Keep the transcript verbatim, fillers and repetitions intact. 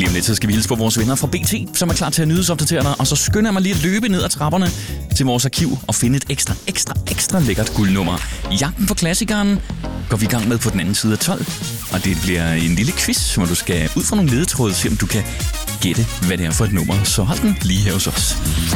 Lige om lidt, så skal vi hilse på vores venner fra B T, som er klar til at nyhedsopdatere dig. Og så skynder jeg mig lige at løbe ned ad trapperne til vores arkiv og finde et ekstra, ekstra, ekstra lækkert guldnummer. Jagten på klassikeren går vi i gang med på den anden side af tolv. Og det bliver en lille quiz, hvor du skal ud fra nogle ledetråde, se om du kan gætte, hvad det er for et nummer. Så hold den lige her hos os.